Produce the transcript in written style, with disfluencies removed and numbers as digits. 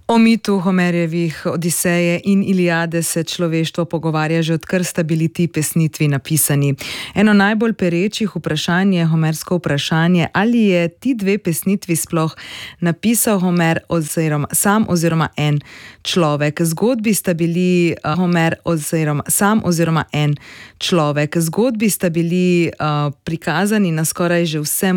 O mitu Homerjevih Odiseje in Iliade se človeštvo pogovarja že odkar sta bili ti pesnitvi napisani. Eno najbolj perečih vprašanj je homersko vprašanje, ali je ti dve pesnitvi sploh napisal Homer oziroma en človek. Zgodbi sta bili Homer oziroma en človek. Zgodbi sta bili prikazani na skoraj že vse